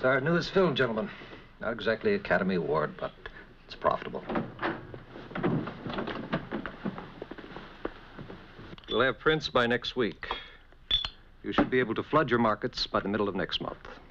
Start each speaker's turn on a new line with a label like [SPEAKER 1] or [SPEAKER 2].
[SPEAKER 1] our newest film, gentlemen. Not exactly Academy Award, but it's profitable. We'll have prints by next week. You should be able to flood your markets by the middle of next month.